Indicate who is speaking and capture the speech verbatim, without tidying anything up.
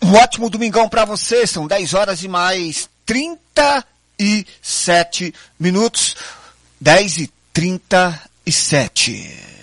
Speaker 1: Um ótimo domingão para você, são dez horas e mais trinta e sete minutos, dez e trinta e sete.